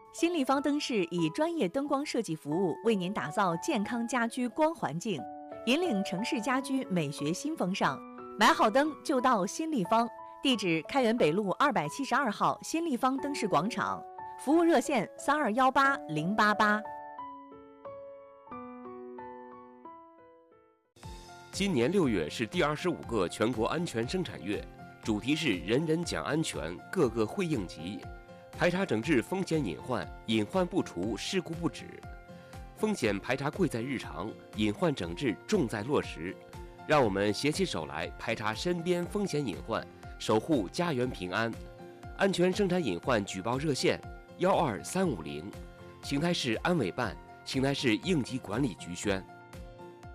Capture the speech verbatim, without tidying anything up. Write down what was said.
新立方灯饰以专业灯光设计服务，为您打造健康家居光环境，引领城市家居美学新风尚。买好灯就到新立方，地址开元北路二百七十二号新立方灯饰广场，服务热线三二幺八零八八。 今年六月是第二十五个全国安全生产月，主题是人人讲安全，个个会应急。排查整治风险隐患，隐患不除，事故不止。风险排查贵在日常，隐患整治重在落实。让我们携起手来，排查身边风险隐患，守护家园平安。安全生产隐患举报热线：幺二三五零，邢台市安委办、邢台市应急管理局宣。